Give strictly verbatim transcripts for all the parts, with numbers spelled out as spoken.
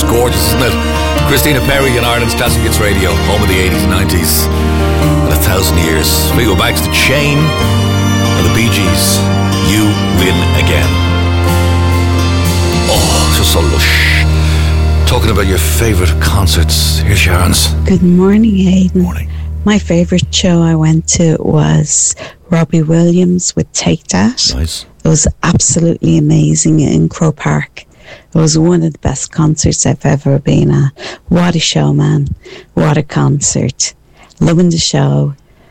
gorgeous, isn't it? Christina Perri in Ireland's Classic Hits Radio, home of the eighties and nineties, and a thousand years. We go back to the Chain and the Bee Gees. You Win Again. Oh, just so lush. Talking about your favourite concerts. Here's Sharon's. Good morning, Aidan. Morning. My favourite show I went to was Robbie Williams with Take That. Nice. It was absolutely amazing in Croke Park. It was one of the best concerts I've ever been at. What a show, man. What a concert. Loving the show.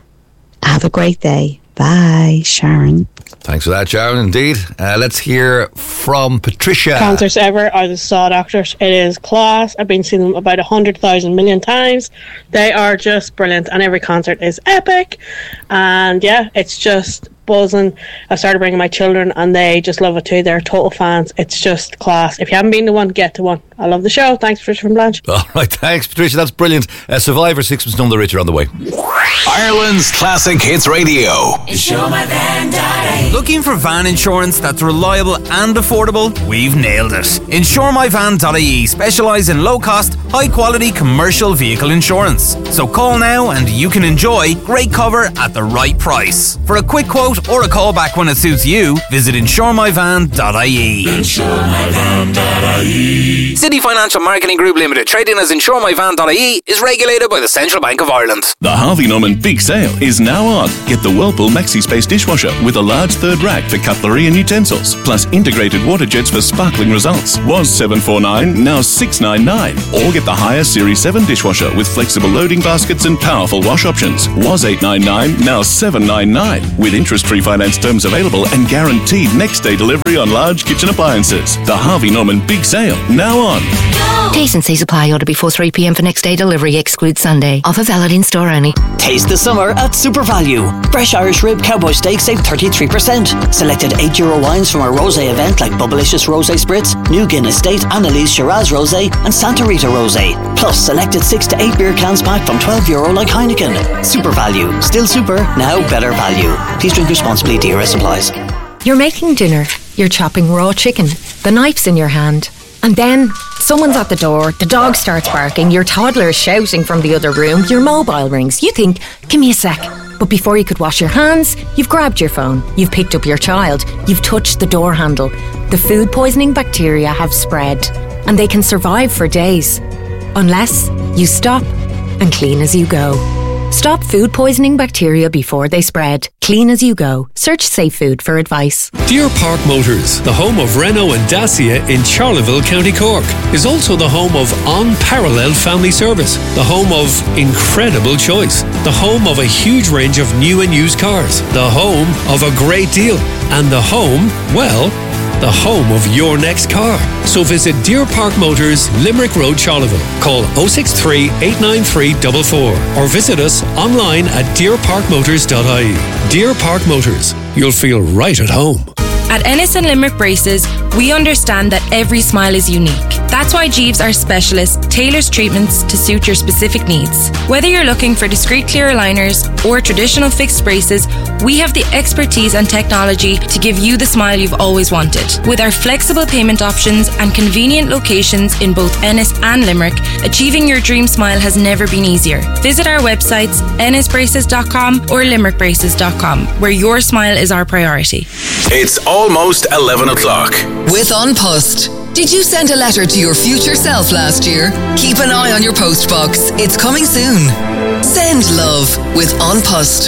Have a great day. Bye, Sharon. Thanks for that, Sharon, indeed. Uh, let's hear from Patricia. Concerts ever are the Saw Doctors. It is class. I've been seeing them about a hundred thousand million times. They are just brilliant, and every concert is epic. And yeah, it's just buzzing. I started bringing my children, and they just love it too. They're total fans. It's just class. If you haven't been to one, get to one. I love the show. Thanks, Patricia from Blanche. All right, thanks, Patricia. That's brilliant. Uh, Survivor, Six Months None the Richer on the way. Ireland's Classic Hits Radio. Insure My Van dot I E. Looking for van insurance that's reliable and affordable? We've nailed it. Insure My Van dot I E specialise in low-cost, high-quality commercial vehicle insurance. So call now and you can enjoy great cover at the right price. For a quick quote or a call back when it suits you, visit Insure My Van dot I E. Insure My Van dot I E. City Financial Marketing Group Limited, trading as Insure My Van dot I E, is regulated by the Central Bank of Ireland. The Harvey Norman Big Sale is now on. Get the Whirlpool Maxi Space dishwasher with a large third rack for cutlery and utensils, plus integrated water jets for sparkling results. Was seven forty-nine, now six ninety-nine. Or get the higher Series seven dishwasher with flexible loading baskets and powerful wash options. Was eight ninety-nine, now seven ninety-nine. With interest-free finance terms available and guaranteed next-day delivery on large kitchen appliances. The Harvey Norman Big Sale, now on. T's and C's apply. Order before three p.m. for next day delivery. Exclude Sunday. Offer valid in store only. Taste the summer at Super Value. Fresh Irish Rib Cowboy Steak save thirty-three percent. Selected eight euro wines from our rosé event like Bubblicious Rosé Spritz, New Guinness State, Annalise Shiraz Rosé and Santa Rita Rosé. Plus selected six to eight beer cans pack from twelve euro like Heineken. Super Value. Still super, now better value. Please drink responsibly. D R S applies. You're making dinner. You're chopping raw chicken. The knife's in your hand. And then someone's at the door, the dog starts barking, your toddler is shouting from the other room, your mobile rings. You think, give me a sec. But before you could wash your hands, you've grabbed your phone, you've picked up your child, you've touched the door handle. The food poisoning bacteria have spread, and they can survive for days. Unless you stop and clean as you go. Stop food poisoning bacteria before they spread. Clean as you go. Search Safe Food for advice. Deer Park Motors, the home of Renault and Dacia in Charleville, County Cork, is also the home of unparalleled family service, the home of incredible choice, the home of a huge range of new and used cars, the home of a great deal, and the home, well, the home of your next car. So visit Deer Park Motors, Limerick Road, Charleville. Call oh six three, eight nine three, four four or visit us online at deer park motors dot I E. Deer Park Motors, you'll feel right at home. At Ennis and Limerick Braces, we understand that every smile is unique. That's why Jeeves, our specialist, tailors treatments to suit your specific needs. Whether you're looking for discreet clear aligners or traditional fixed braces, we have the expertise and technology to give you the smile you've always wanted. With our flexible payment options and convenient locations in both Ennis and Limerick, achieving your dream smile has never been easier. Visit our websites ennis braces dot com or limerick braces dot com, where your smile is our priority. It's almost eleven o'clock. With An Post. Did you send a letter to your future self last year? Keep an eye on your post box. It's coming soon. Send love with An Post.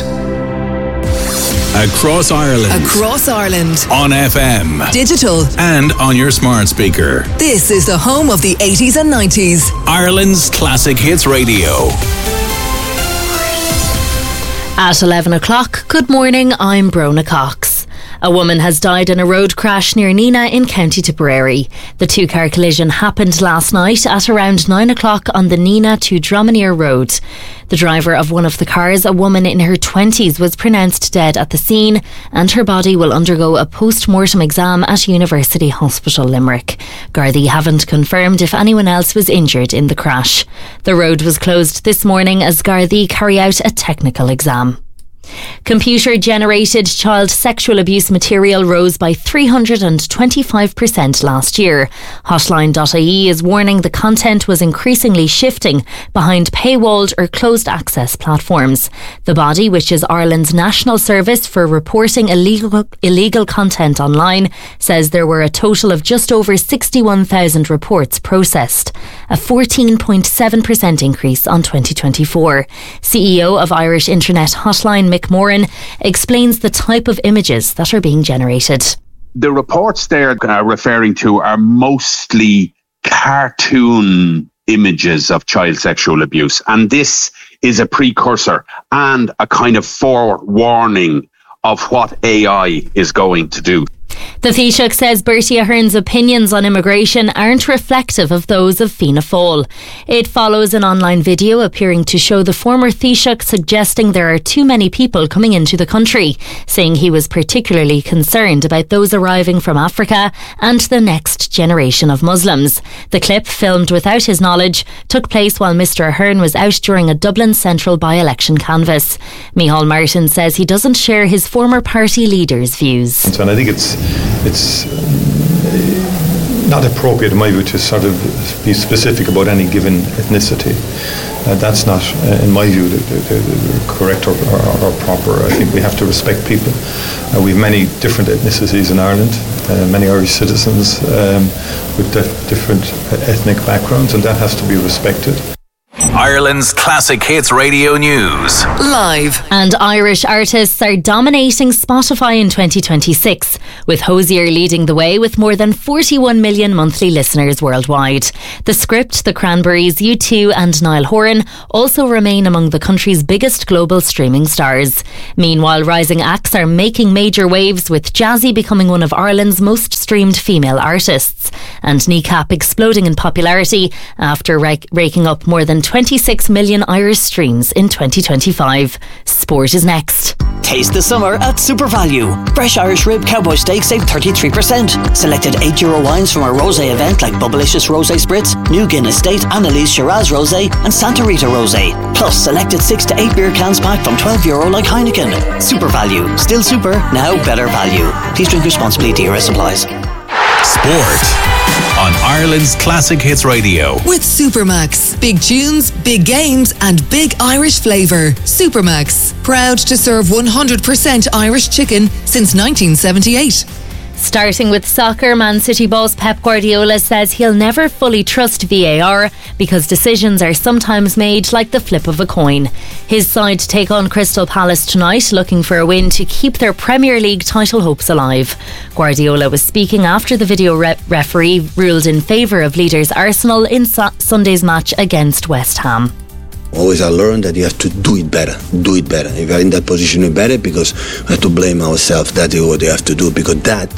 Across Ireland. Across Ireland. On F M. Digital. And on your smart speaker. This is the home of the eighties and nineties. Ireland's Classic Hits Radio. At eleven o'clock, good morning, I'm Brona Cox. A woman has died in a road crash near Neenah in County Tipperary. The two-car collision happened last night at around nine o'clock on the Neenah to Dromineer Road. The driver of one of the cars, a woman in her twenties, was pronounced dead at the scene, and her body will undergo a post-mortem exam at University Hospital Limerick. Gardaí haven't confirmed if anyone else was injured in the crash. The road was closed this morning as Gardaí carry out a technical exam. Computer-generated child sexual abuse material rose by three hundred twenty-five percent last year. Hotline dot I E is warning the content was increasingly shifting behind paywalled or closed access platforms. The body, which is Ireland's national service for reporting illegal illegal content online, says there were a total of just over sixty-one thousand reports processed, a fourteen point seven percent increase on twenty twenty-four. C E O of Irish Internet Hotline, Mick Moran, explains the type of images that are being generated. The reports they're uh, referring to are mostly cartoon images of child sexual abuse. And this is a precursor and a kind of forewarning of what A I is going to do. The Taoiseach says Bertie Ahern's opinions on immigration aren't reflective of those of Fianna Fáil. It follows an online video appearing to show the former Taoiseach suggesting there are too many people coming into the country, saying he was particularly concerned about those arriving from Africa and the next generation of Muslims. The clip, filmed without his knowledge, took place while Mr Ahern was out during a Dublin Central by-election canvass. Micheál Martin says he doesn't share his former party leader's views. And I think it's It's not appropriate, in my view, to sort of be specific about any given ethnicity. Uh, that's not, uh, in my view, the, the, the correct or, or, or proper. I think we have to respect people. Uh, we have many different ethnicities in Ireland, uh, many Irish citizens um, with dif- different ethnic backgrounds, and that has to be respected. Ireland's Classic Hits Radio News. Live. And Irish artists are dominating Spotify in twenty twenty-six, with Hozier leading the way with more than forty-one million monthly listeners worldwide. The Script, The Cranberries, U two and Niall Horan also remain among the country's biggest global streaming stars. Meanwhile, rising acts are making major waves, with Jazzy becoming one of Ireland's most streamed female artists, and Kneecap exploding in popularity after ra- raking up more than twenty-six million Irish streams in twenty twenty-five. Sport is next. Taste the summer at SuperValue. Fresh Irish rib cowboy steak save thirty-three percent. Selected eight euro wines from our rosé event like Bubblicious Rosé Spritz, New Guinness State, Annalise Shiraz Rosé and Santa Rita Rosé. Plus selected six to eight beer cans pack from twelve euro like Heineken. SuperValue. Still super, now better value. Please drink responsibly. D R S applies. Sport on Ireland's Classic Hits Radio. With Supermax. Big tunes, big games and big Irish flavour. Supermax. Proud to serve one hundred percent Irish chicken since nineteen seventy-eight. Starting with soccer, Man City boss Pep Guardiola says he'll never fully trust V A R because decisions are sometimes made like the flip of a coin. His side take on Crystal Palace tonight, looking for a win to keep their Premier League title hopes alive. Guardiola was speaking after the video re- referee ruled in favour of leaders Arsenal in su- Sunday's match against West Ham. Always I learned that you have to do it better, do it better. If you're in that position, do it better, because we have to blame ourselves. That is what you have to do, because that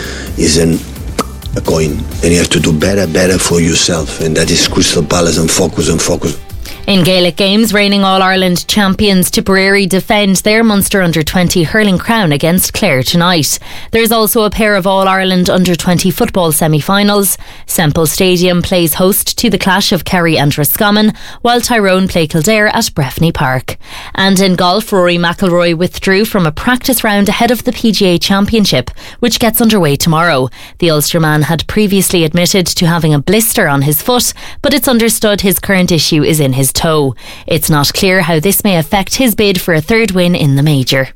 is an, a coin. And you have to do better, better for yourself. And that is Crystal Palace, and focus and focus. In Gaelic games, reigning All-Ireland champions Tipperary defend their Munster under twenty hurling crown against Clare tonight. There's also a pair of All-Ireland under twenty football semi-finals. Semple Stadium plays host to the clash of Kerry and Roscommon, while Tyrone play Kildare at Breffni Park. And in golf, Rory McIlroy withdrew from a practice round ahead of the P G A Championship, which gets underway tomorrow. The Ulsterman had previously admitted to having a blister on his foot, but it's understood his current issue is in his toe. It's not clear how this may affect his bid for a third win in the major.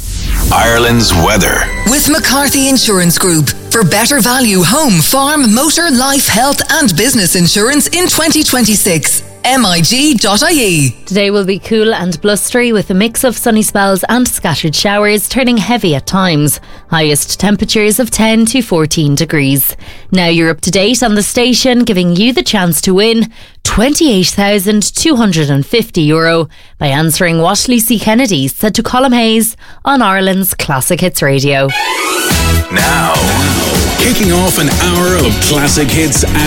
Ireland's weather. With McCarthy Insurance Group. For better value home, farm, motor, life, health and business insurance in twenty twenty-six. M I G dot I E. Today will be cool and blustery with a mix of sunny spells and scattered showers, turning heavy at times. Highest temperatures of ten to fourteen degrees. Now you're up to date on the station, giving you the chance to win twenty-eight thousand two hundred fifty euro by answering what Lucy Kennedy said to Colm Hayes on Ireland's Classic Hits Radio. Now, kicking off an hour of classic hits